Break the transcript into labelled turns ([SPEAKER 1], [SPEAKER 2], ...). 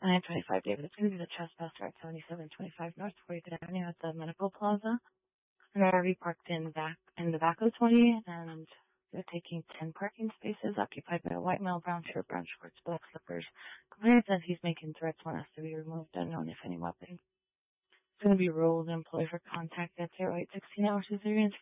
[SPEAKER 1] 925 David. It's going to be the trespasser at 7725 North 40th Avenue at the Medical Plaza. An RV parked in the back of 20, and they're taking 10 parking spaces occupied by a white male, brown shirt, brown shorts, black slippers. Complaint says he's making threats, want us to be removed, unknown if any weapon. It's going to be ruled employee for contact at 0816 hours Cesareans